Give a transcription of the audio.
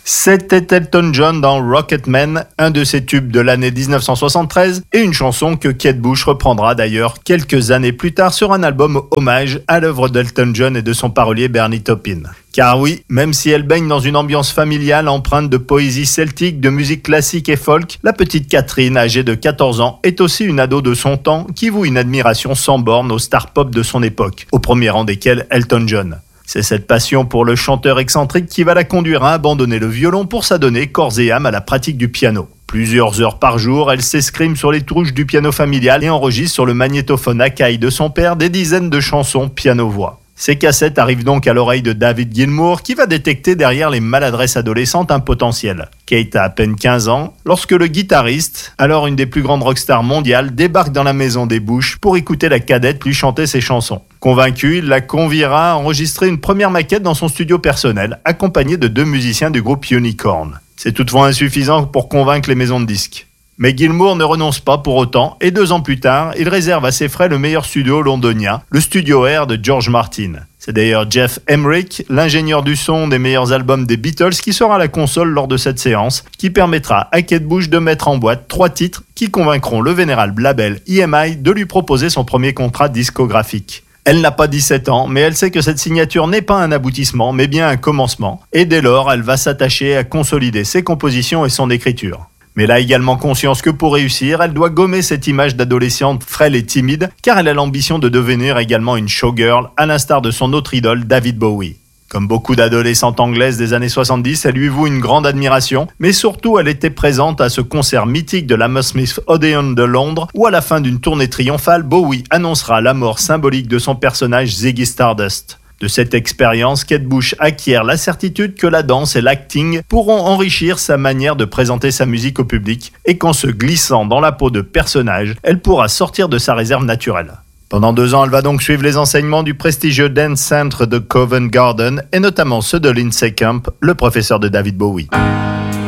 C'était Elton John dans Rocketman, un de ses tubes de l'année 1973, et une chanson que Kate Bush reprendra d'ailleurs quelques années plus tard sur un album hommage à l'œuvre d'Elton John et de son parolier Bernie Taupin. Car oui, même si elle baigne dans une ambiance familiale empreinte de poésie celtique, de musique classique et folk, la petite Catherine, âgée de 14 ans, est aussi une ado de son temps qui voue une admiration sans borne aux stars pop de son époque, au premier rang desquels Elton John. C'est cette passion pour le chanteur excentrique qui va la conduire à abandonner le violon pour s'adonner corps et âme à la pratique du piano. Plusieurs heures par jour, elle s'escrime sur les touches du piano familial et enregistre sur le magnétophone Akai de son père des dizaines de chansons piano-voix. Ces cassettes arrivent donc à l'oreille de David Gilmour qui va détecter derrière les maladresses adolescentes un potentiel. Kate a à peine 15 ans lorsque le guitariste, alors une des plus grandes rockstars mondiales, débarque dans la maison des Bush pour écouter la cadette lui chanter ses chansons. Convaincu, il la conviera à enregistrer une première maquette dans son studio personnel, accompagné de 2 musiciens du groupe Unicorn. C'est toutefois insuffisant pour convaincre les maisons de disques. Mais Gilmour ne renonce pas pour autant et 2 ans plus tard, il réserve à ses frais le meilleur studio londonien, le Studio R de George Martin. C'est d'ailleurs Geoff Emerick, l'ingénieur du son des meilleurs albums des Beatles, qui sera à la console lors de cette séance, qui permettra à Kate Bush de mettre en boîte 3 titres qui convaincront le vénérable label EMI de lui proposer son premier contrat discographique. Elle n'a pas 17 ans, mais elle sait que cette signature n'est pas un aboutissement, mais bien un commencement, et dès lors, elle va s'attacher à consolider ses compositions et son écriture. Mais elle a également conscience que pour réussir, elle doit gommer cette image d'adolescente frêle et timide, car elle a l'ambition de devenir également une showgirl, à l'instar de son autre idole, David Bowie. Comme beaucoup d'adolescentes anglaises des années 70, elle lui voue une grande admiration, mais surtout elle était présente à ce concert mythique de l'Hammersmith Odeon de Londres, où à la fin d'une tournée triomphale, Bowie annoncera la mort symbolique de son personnage Ziggy Stardust. De cette expérience, Kate Bush acquiert la certitude que la danse et l'acting pourront enrichir sa manière de présenter sa musique au public et qu'en se glissant dans la peau de personnages, elle pourra sortir de sa réserve naturelle. Pendant 2 ans, elle va donc suivre les enseignements du prestigieux Dance Center de Covent Garden et notamment ceux de Lindsay Kemp, le professeur de David Bowie.